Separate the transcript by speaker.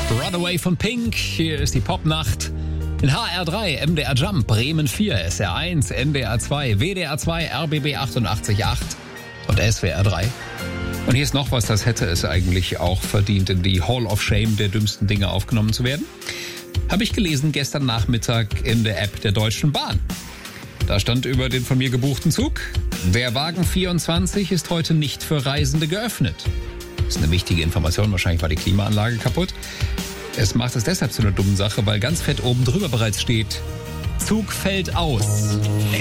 Speaker 1: Runaway von Pink, hier ist die Popnacht. In HR3, MDR Jump, Bremen 4, SR 1, NDR 2, WDR 2, RBB 88.8 und SWR 3. Und hier ist noch was, das hätte es eigentlich auch verdient, in die Hall of Shame der dümmsten Dinge aufgenommen zu werden. Habe ich gelesen gestern Nachmittag in der App der Deutschen Bahn. Da stand über den von mir gebuchten Zug: Der Wagen 24 ist heute nicht für Reisende geöffnet. Das ist eine wichtige Information, wahrscheinlich war die Klimaanlage kaputt. Es macht es deshalb zu einer dummen Sache, weil ganz fett oben drüber bereits steht: Zug fällt aus.